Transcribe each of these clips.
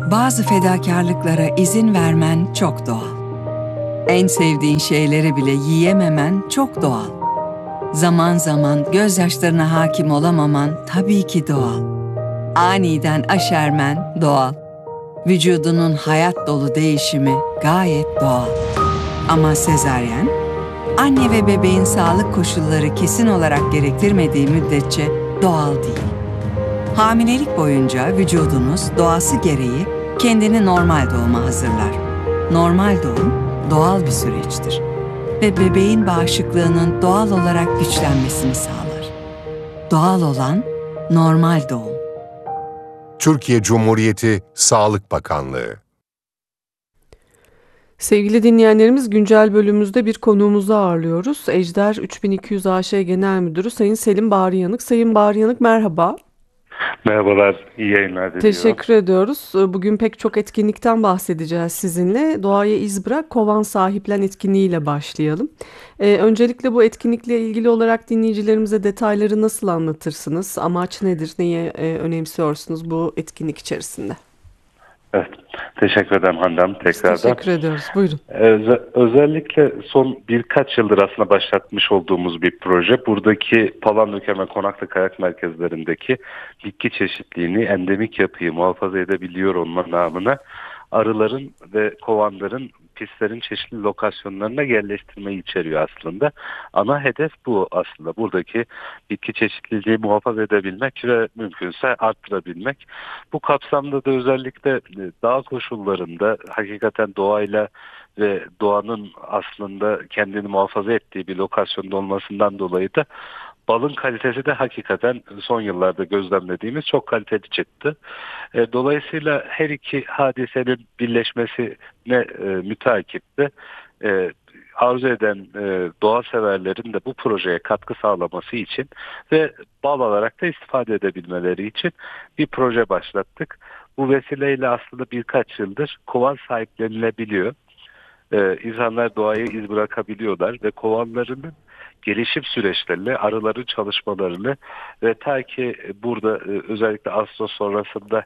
Bazı fedakarlıklara izin vermen çok doğal. En sevdiğin şeyleri bile yiyememen çok doğal. Zaman zaman gözyaşlarına hakim olamaman tabii ki doğal. Aniden aşermen doğal. Vücudunun hayat dolu değişimi gayet doğal. Ama sezaryen, anne ve bebeğin sağlık koşulları kesin olarak gerektirmediği müddetçe doğal değil. Hamilelik boyunca vücudunuz doğası gereği kendini normal doğuma hazırlar. Normal doğum doğal bir süreçtir ve bebeğin bağışıklığının doğal olarak güçlenmesini sağlar. Doğal olan normal doğum. Türkiye Cumhuriyeti Sağlık Bakanlığı. Sevgili dinleyenlerimiz, güncel bölümümüzde bir konuğumuzu ağırlıyoruz. Ejder 3200 AŞ Genel Müdürü Sayın Selim Bağrıyanık. Sayın Bağrıyanık, merhaba. Merhabalar, iyi yayınlar diliyorum. Teşekkür ediyoruz. Bugün pek çok etkinlikten bahsedeceğiz sizinle. Doğaya iz bırak, kovan sahiplen etkinliğiyle başlayalım. Öncelikle bu etkinlikle ilgili olarak dinleyicilerimize detayları nasıl anlatırsınız? Amaç nedir? Neyi önemsiyorsunuz bu etkinlik içerisinde? Evet, teşekkür ederim Handan tekrardan. Teşekkür ediyoruz. Buyurun. Özellikle son birkaç yıldır aslında başlatmış olduğumuz bir proje. Buradaki Palandöken ve Konaklı Kayak merkezlerindeki bitki çeşitliliğini, endemik yapıyı muhafaza edebiliyor olma namına arıların ve kovanların pistlerin çeşitli lokasyonlarına yerleştirmeyi içeriyor aslında. Ana hedef bu aslında. Buradaki bitki çeşitliliği muhafaza edebilmek ve mümkünse arttırabilmek. Bu kapsamda da özellikle dağ koşullarında hakikaten doğayla ve doğanın aslında kendini muhafaza ettiği bir lokasyonda olmasından dolayı da balın kalitesi de hakikaten son yıllarda gözlemlediğimiz çok kaliteli çıktı. Dolayısıyla her iki hadisenin birleşmesine müteakip de arzu eden doğa severlerin de bu projeye katkı sağlaması için ve bal alarak da istifade edebilmeleri için bir proje başlattık. Bu vesileyle aslında birkaç yıldır kovan sahiplenilebiliyor. İnsanlar doğaya iz bırakabiliyorlar ve kovanlarının gelişim süreçlerini, arıların çalışmalarını ve ta ki burada özellikle Ağustos sonrasında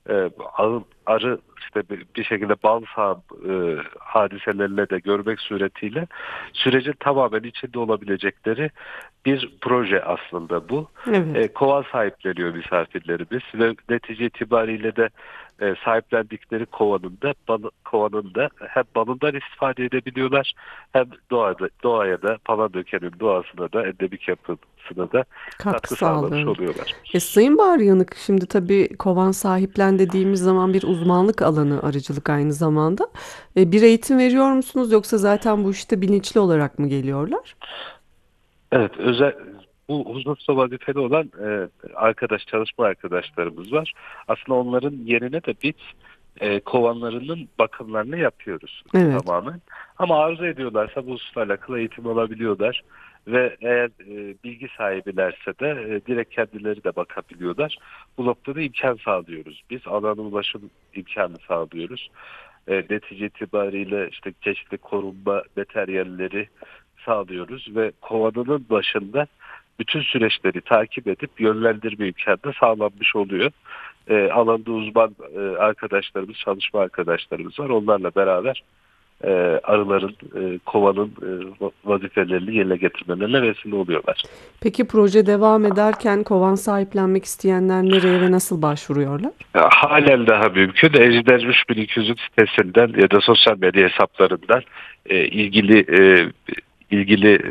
arı işte bir şekilde bal hadiselerine de görmek suretiyle sürecin tamamen içinde olabilecekleri bir proje aslında bu. Evet. Kovan sahipleniyor misafirlerimiz ve netice itibariyle de sahiplendikleri kovanında hem balından istifade edebiliyorlar hem doğaya da Palandöken'in doğasına da endemik yapısına da katkı sağlamış sağlıyor. oluyorlar. Sayın Bağrıyanık, şimdi tabii kovan sahiplen dediğimiz zaman bir uzmanlık alanı arıcılık aynı zamanda. Bir eğitim veriyor musunuz, yoksa zaten bu işte bilinçli olarak mı geliyorlar? Evet, bu hususta vazifeli olan çalışma arkadaşlarımız var. Aslında onların yerine de biz kovanlarının bakımlarını yapıyoruz Evet. tamamen. Ama arzu ediyorlarsa bu hususla alakalı eğitim alabiliyorlar. Ve eğer bilgi sahibilerse de direkt kendileri de bakabiliyorlar. Bu noktada imkan sağlıyoruz. Biz alana ulaşım imkanı sağlıyoruz. Netice itibariyle işte çeşitli korunma materyalleri sağlıyoruz ve kovanının başında bütün süreçleri takip edip yönlendirme imkanı da sağlanmış oluyor. Alanda uzman arkadaşlarımız, çalışma arkadaşlarımız var. Onlarla beraber arıların, kovanın vazifelerini yerine getirmelerine vesile oluyorlar. Peki proje devam ederken kovan sahiplenmek isteyenler nereye ve nasıl başvuruyorlar? Halen daha mümkün. Ejder 3200'ün sitesinden ya da sosyal medya hesaplarından ilgili